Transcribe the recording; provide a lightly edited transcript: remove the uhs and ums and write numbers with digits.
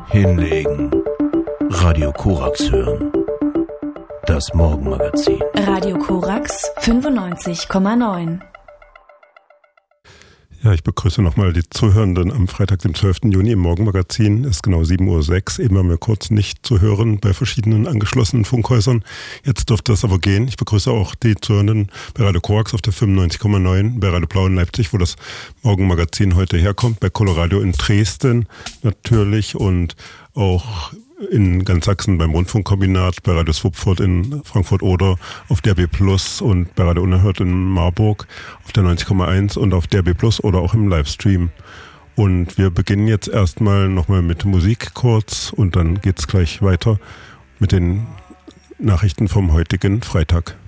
Hinlegen. Radio Korax hören. Das Morgenmagazin. Radio Korax 95,9. Ja, ich begrüße nochmal die Zuhörenden am Freitag, dem 12. Juni im Morgenmagazin. Es ist genau 7:06 Uhr. Eben haben wir kurz nicht zu hören bei verschiedenen angeschlossenen Funkhäusern. Jetzt dürfte das aber gehen. Ich begrüße auch die Zuhörenden bei Radio Korax auf der 95,9, bei Radio Blau in Leipzig, wo das Morgenmagazin heute herkommt, bei Coloradio in Dresden natürlich und auch in ganz Sachsen beim Rundfunkkombinat, bei Radio Swupfurt in Frankfurt-Oder, auf DRB Plus und bei Radio Unerhört in Marburg auf der 90,1 und auf DRB Plus oder auch im Livestream. Und wir beginnen jetzt erstmal nochmal mit Musik kurz und dann geht's gleich weiter mit den Nachrichten vom heutigen Freitag.